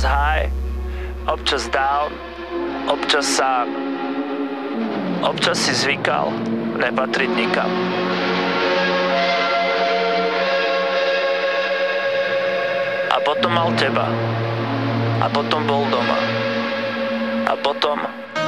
high, občas down, občas sám. Občas si zvykal nepatriť nikam. A potom mal teba. A potom bol doma. A potom